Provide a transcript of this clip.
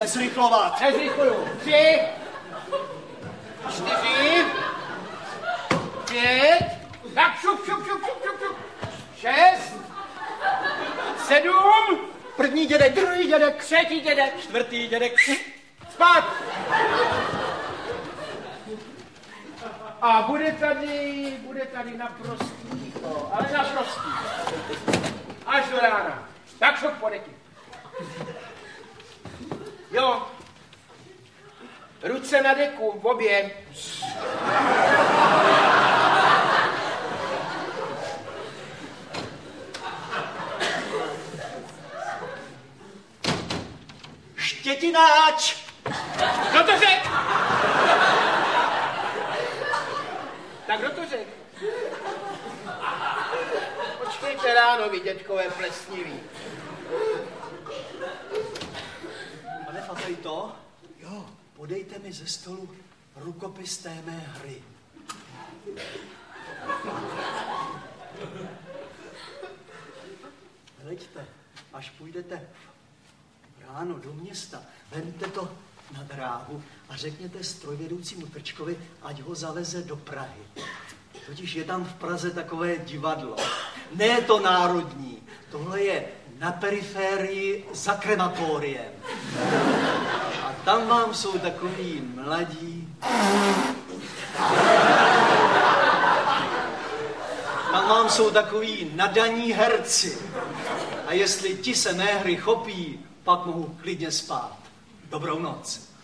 zrychlovat. Nezrychluju. 3, 4, 5, tak šup. 6, 7, První dědek, druhý dědek, třetí dědek, čtvrtý dědek. spát. A bude tady naprostý ticho, ale naprostý. Až do rána. Tak šup po deky. Jo. Ruce na deku, v obě. Štětináč! Kdo to řek? Tak kdo to řek? Počkejte ráno, vy dětkové plesniví. Pane Fatalito, jo, podejte mi ze stolu rukopis té mé hry. Hleďte, až půjdete ráno do města, vemte to na dráhu a řekněte strojvedoucímu Trčkovi, ať ho zaveze do Prahy. Totiž je tam v Praze takové divadlo. Ne to národní, tohle je na periférii za krematoriem. A tam vám jsou takový mladí. Tam vám jsou takový nadaní herci. A jestli ti se mé hry chopí, pak mohu klidně spát. Dobrou noc.